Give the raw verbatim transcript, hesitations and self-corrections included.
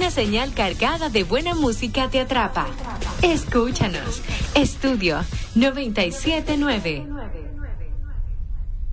una señal cargada de buena música te atrapa. Escúchanos. Estudio noventa y siete nueve.